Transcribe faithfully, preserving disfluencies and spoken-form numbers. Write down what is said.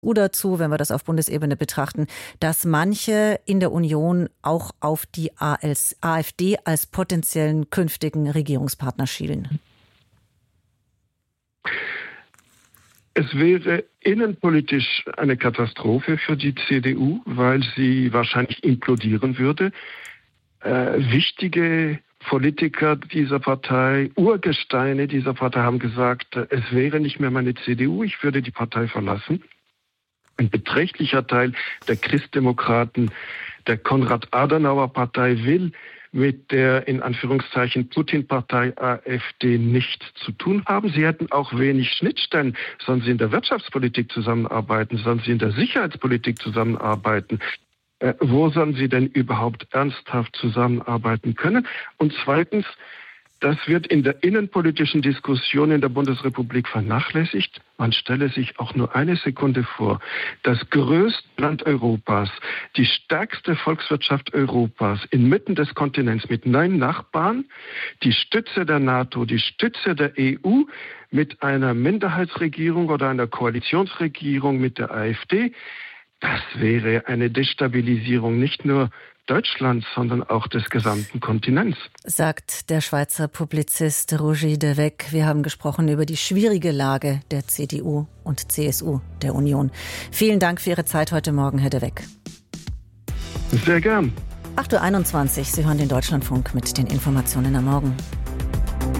dazu, wenn wir das auf Bundesebene betrachten, dass manche in der Union auch auf die AfD als potenziellen künftigen Regierungspartner schielen? Es wäre innenpolitisch eine Katastrophe für die C D U, weil sie wahrscheinlich implodieren würde. Äh, wichtige Politiker dieser Partei, Urgesteine dieser Partei haben gesagt, es wäre nicht mehr meine C D U, ich würde die Partei verlassen. Ein beträchtlicher Teil der Christdemokraten, der Konrad-Adenauer-Partei will mit der in Anführungszeichen Putin-Partei AfD nichts zu tun haben. Sie hätten auch wenig Schnittstellen. Sollen sie in der Wirtschaftspolitik zusammenarbeiten? Sollen sie in der Sicherheitspolitik zusammenarbeiten? Äh, wo sollen sie denn überhaupt ernsthaft zusammenarbeiten können? Und zweitens, das wird in der innenpolitischen Diskussion in der Bundesrepublik vernachlässigt. Man stelle sich auch nur eine Sekunde vor. Das größte Land Europas, die stärkste Volkswirtschaft Europas, inmitten des Kontinents mit neun Nachbarn, die Stütze der NATO, die Stütze der E U mit einer Minderheitsregierung oder einer Koalitionsregierung mit der AfD. Das wäre eine Destabilisierung nicht nur Deutschlands, sondern auch des gesamten Kontinents. Sagt der Schweizer Publizist Roger de Weck. Wir haben gesprochen über die schwierige Lage der C D U und C S U der Union. Vielen Dank für Ihre Zeit heute Morgen, Herr de Weck. Sehr gern. acht Uhr einundzwanzig, Sie hören den Deutschlandfunk mit den Informationen am Morgen.